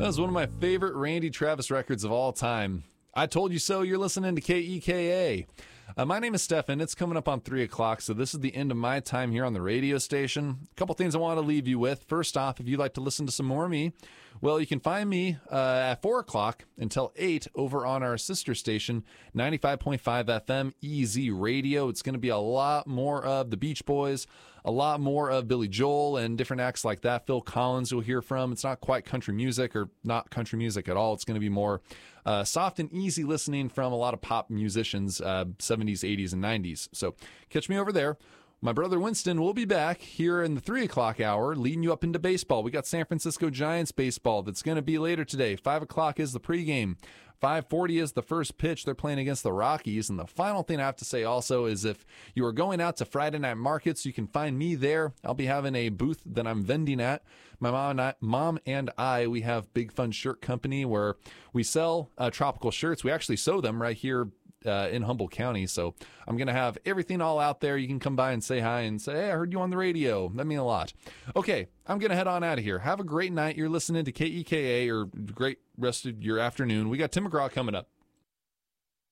That was one of my favorite Randy Travis records of all time. I Told You So. You're listening to KEKA. My name is Stefan. It's coming up on 3 o'clock, so this is the end of my time here on the radio station. A couple things I want to leave you with. First off, if you'd like to listen to some more of me, well, you can find me at 4 o'clock until 8 over on our sister station, 95.5 FM EZ Radio. It's going to be a lot more of the Beach Boys, a lot more of Billy Joel and different acts like that. Phil Collins you'll hear from. It's not quite country music or not country music at all. It's going to be more soft and easy listening from a lot of pop musicians, 70s, 80s, and 90s. So catch me over there. My brother Winston will be back here in the 3 o'clock hour, leading you up into baseball. We got San Francisco Giants baseball that's going to be later today. 5 o'clock is the pregame. 5:40 is the first pitch. They're playing against the Rockies. And the final thing I have to say also is if you are going out to Friday night markets, you can find me there. I'll be having a booth that I'm vending at. My mom and I, we have Big Fun Shirt Company where we sell tropical shirts. We actually sew them right here in Humboldt County. So I'm going to have everything all out there. You can come by and say hi and say, hey, I heard you on the radio. That means a lot. Okay, I'm going to head on out of here. Have a great night. You're listening to KEKA, or great rest of your afternoon. We got Tim McGraw coming up.